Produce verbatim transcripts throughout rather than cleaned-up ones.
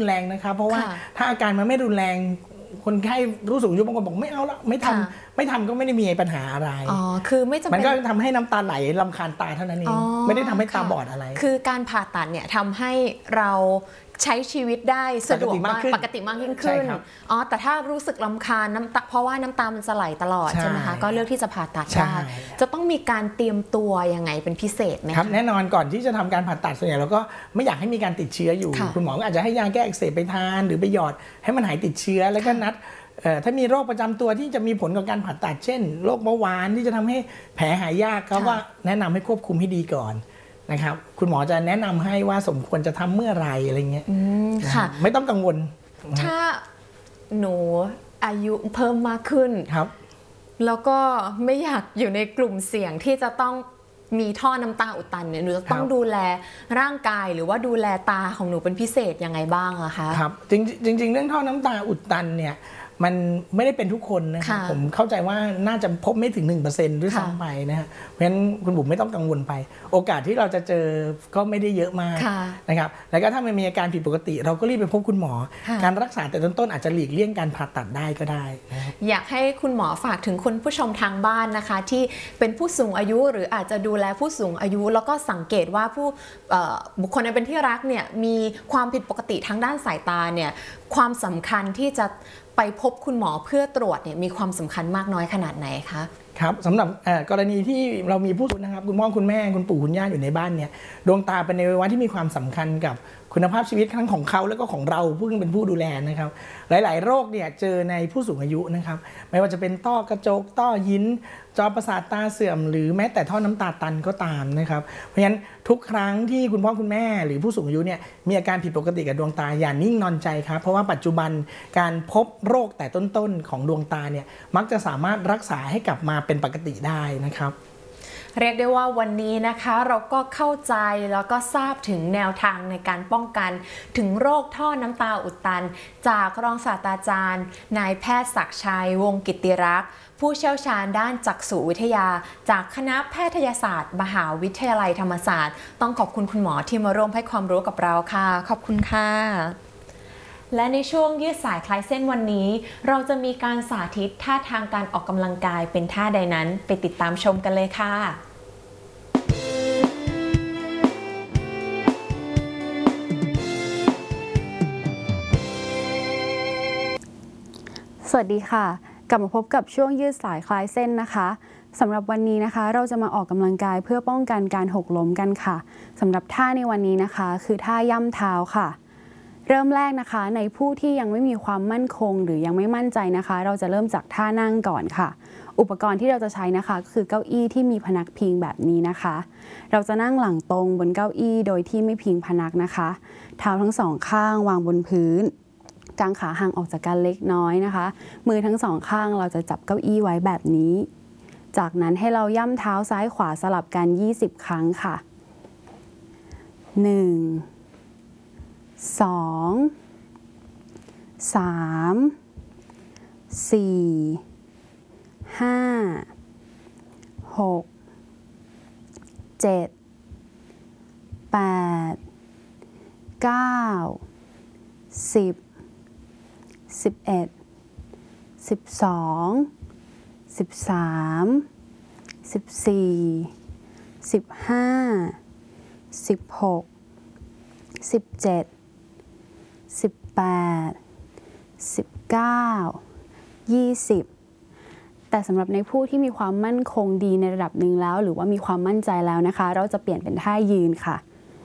นแรงนะครับเพราะว่าถ้าอาการมันไม่รุนแรงคนไข้รู้สูงอายุบางคนบอกไม่เอาละไม่ทำไม่ทำก็ไม่ได้มีปัญหาอะไรอ๋อคือไม่จำเป็นมันก็ทำให้น้ำตาไหลรำคาญตาเท่านั้นเองไม่ได้ทำให้ตาบอดอะไรคือการผ่าตัดเนี่ยทำให้เราใช้ชีวิตได้สะดวกมากปกติมากยิ่งขึ้นอ๋อแต่ถ้ารู้สึกรำคาญน้ำตาเพราะว่าน้ำตามันจะไหลตลอดใช่ไหมคะก็เลือกที่จะผ่าตัดได้จะต้องมีการเตรียมตัวยังไงเป็นพิเศษไหมครับแน่นอนก่อนที่จะทำการผ่าตัดส่วนใหญ่เราก็ไม่อยากให้มีการติดเชื้ออยู่คุณหมอก็อาจจะให้ยาแก้อักเสบไปทานหรือไปหยอดให้มันหายติดเชื้อแล้วก็นัดถ้ามีโรคประจำตัวที่จะมีผลกับการผ่าตัดเช่นโรคเบาหวานที่จะทำให้แผลหายยากเขาก็แนะนำให้ควบคุมให้ดีก่อนนะครับคุณหมอจะแนะนำให้ว่าสมควรจะทำเมื่อไรอะไรเงี้ยค่ะไม่ต้องกังวลถ้าหนูอายุเพิ่มมากขึ้นครับแล้วก็ไม่อยากอยู่ในกลุ่มเสี่ยงที่จะต้องมีท่อน้ำตาอุดตันเนี่ยหนูจะต้องดูแลร่างกายหรือว่าดูแลตาของหนูเป็นพิเศษยังไงบ้างอะคะครับจริงจริงเรื่องท่อน้ำตาอุดตันเนี่ยมันไม่ได้เป็นทุกคนนะครับผมเข้าใจว่าน่าจะพบไม่ถึง หนึ่งเปอร์เซ็นต์ ด้วยซ้ำไปนะฮะเพราะฉะนั้นคุณบุ๋มไม่ต้องกังวลไปโอกาสที่เราจะเจอก็ไม่ได้เยอะมากนะครับแล้วก็ถ้ามันมีอาการผิดปกติเราก็รีบไปพบคุณหมอการรักษาแต่ต้นๆอาจจะหลีกเลี่ยงการผ่าตัดได้ก็ได้อยากให้คุณหมอฝากถึงคุณผู้ชมทางบ้านนะคะที่เป็นผู้สูงอายุหรืออาจจะดูแลผู้สูงอายุแล้วก็สังเกตว่าผู้บุคคลในเป็นที่รักเนี่ยมีความผิดปกติทางด้านสายตาเนี่ยความสำคัญที่จะไปพบคุณหมอเพื่อตรวจเนี่ยมีความสำคัญมากน้อยขนาดไหนคะครับสำหรับกรณีที่เรามีผู้สูงนะครับคุณพ่อคุณแม่คุณปู่คุณย่าอยู่ในบ้านเนี่ยดวงตาเป็นในวัยที่มีความสำคัญกับคุณภาพชีวิตทั้งของเขาแล้วก็ของเราผู้เป็นผู้ดูแลนะครับหลายๆโรคเนี่ยเจอในผู้สูงอายุนะครับไม่ว่าจะเป็นต้อกระจกต้อหินจอประสาทตาเสื่อมหรือแม้แต่ท่อน้ำตาตันก็ตามนะครับเพราะฉะนั้นทุกครั้งที่คุณพ่อคุณแม่หรือผู้สูงอายุเนี่ยมีอาการผิดปกติกับดวงตาอย่านิ่งนอนใจครับเพราะว่าปัจจุบันการพบโรคแต่ต้นๆของดวงตาเนี่ยมักจะสามารถรักษาให้กลับมาเป็นปกติได้นะครับเรียกได้ว่าวันนี้นะคะเราก็เข้าใจแล้วก็ทราบถึงแนวทางในการป้องกันถึงโรคท่อน้ำตาอุดตันจากรองศาสตราจารย์นายแพทย์ศักดิ์ชัยวงศ์กิตติรักษ์ผู้เชี่ยวชาญด้านจักษุวิทยาจากคณะแพทยศาสตร์มหาวิทยาลัยธรรมศาสตร์ต้องขอบคุณคุณหมอที่มาร่วมให้ความรู้กับเราค่ะขอบคุณค่ะและในช่วงยืดสายคลายเส้นวันนี้เราจะมีการสาธิตท่าทางการออกกำลังกายเป็นท่าใดนั้นไปติดตามชมกันเลยค่ะสวัสดีค่ะกลับมาพบกับช่วงยืดสายคลายเส้นนะคะสำหรับวันนี้นะคะเราจะมาออกกำลังกายเพื่อป้องกันการหกล้มกันค่ะสำหรับท่าในวันนี้นะคะคือท่าย่ำเท้าค่ะเริ่มแรกนะคะในผู้ที่ยังไม่มีความมั่นคงหรือยังไม่มั่นใจนะคะเราจะเริ่มจากท่านั่งก่อนค่ะอุปกรณ์ที่เราจะใช้นะคะก็คือเก้าอี้ที่มีพนักพิงแบบนี้นะคะเราจะนั่งหลังตรงบนเก้าอี้โดยที่ไม่พิงพนักนะคะเท้าทั้งสองข้างวางบนพื้นกางขาห่างออกจากกันเล็กน้อยนะคะมือทั้งสองข้างเราจะจับเก้าอี้ไว้แบบนี้จากนั้นให้เราย่ำเท้าซ้ายขวาสลับกันยี่สิบครั้งค่ะหนึ่งสองสามสี่ห้าหกเจ็ดแปดเก้าสิบสิบเอ็ดสิบสองสิบสามสิบสี่สิบห้าสิบหกสิบเจ็ดสิบแปดสิบเก้ายี่สิบแต่สำหรับในผู้ที่มีความมั่นคงดีในระดับหนึ่งแล้วหรือว่ามีความมั่นใจแล้วนะคะเราจะเปลี่ยนเป็นท่ายืนค่ะ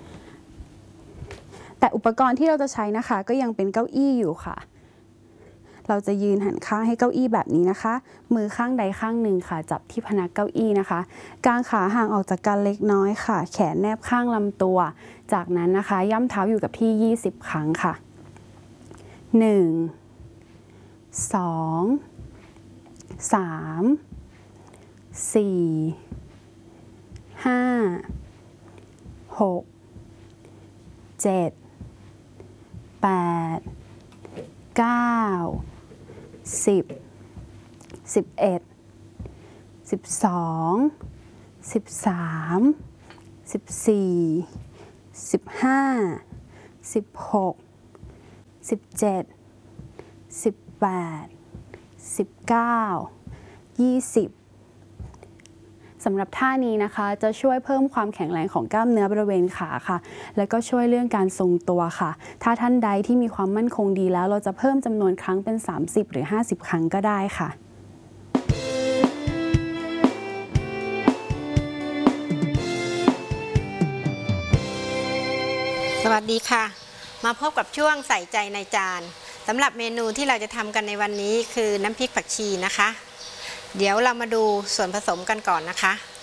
แต่อุปกรณ์ที่เราจะใช้นะคะก็ยังเป็นเก้าอี้อยู่ค่ะเราจะยืนหันข้างให้เก้าอี้แบบนี้นะคะมือข้างใดข้างหนึ่งค่ะจับที่พนักเก้าอี้นะคะกางขาห่างออกจากกันเล็กน้อยค่ะแขนแนบข้างลำตัวจากนั้นนะคะย่ำเท้าอยู่กับที่ยี่สิบครั้งค่ะหนึ่ง สอง สาม สี่ ห้า หก เจ็ด แปด เก้า สิบ สิบเอ็ด สิบสอง สิบสาม สิบสี่ สิบห้า สิบหกสิบเจ็ด สิบแปด สิบเก้า ยี่สิบสำหรับท่านี้นะคะจะช่วยเพิ่มความแข็งแรงของกล้ามเนื้อบริเวณขาค่ะแล้วก็ช่วยเรื่องการทรงตัวค่ะถ้าท่านใดที่มีความมั่นคงดีแล้วเราจะเพิ่มจำนวนครั้งเป็นสามสิบหรือห้าสิบครั้งก็ได้ค่ะสวัสดีค่ะมาพบกับช่วงใส่ใจในจานสำหรับเมนูที่เราจะทำกันในวันนี้คือน้ำพริกผักชีนะคะเดี๋ยวเรามาดูส่วนผสมกันก่อนนะคะ